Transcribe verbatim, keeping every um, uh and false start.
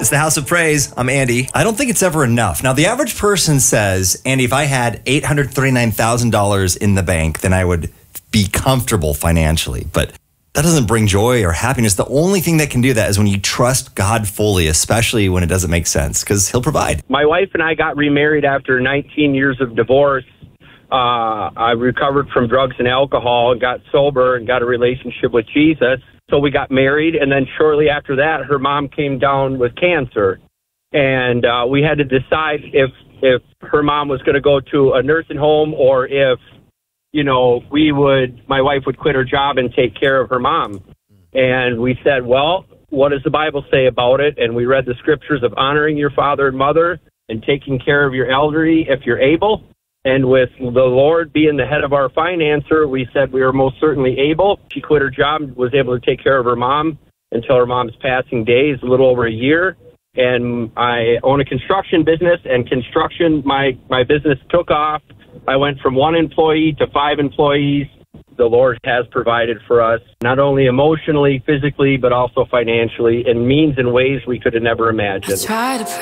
It's the House of Praise. I'm Andy. I don't think it's ever enough. Now, the average person says, Andy, if I had eight hundred thirty-nine thousand dollars in the bank, then I would be comfortable financially. But that doesn't bring joy or happiness. The only thing that can do that is when you trust God fully, especially when it doesn't make sense, because he'll provide. My wife and I got remarried after nineteen years of divorce. Uh, I recovered from drugs and alcohol and got sober and got a relationship with Jesus. So we got married, and then shortly after that, her mom came down with cancer. And uh, we had to decide if, if her mom was going to go to a nursing home or if, you know, we would, my wife would quit her job and take care of her mom. And we said, well, what does the Bible say about it? And we read the scriptures of honoring your father and mother and taking care of your elderly if you're able. And with the Lord being the head of our financer, we said we were most certainly able. She quit her job, was able to take care of her mom until her mom's passing days, a little over a year. And I own a construction business, and construction, my, my business took off. I went from one employee to five employees. The Lord has provided for us, not only emotionally, physically, but also financially, in means and ways we could have never imagined.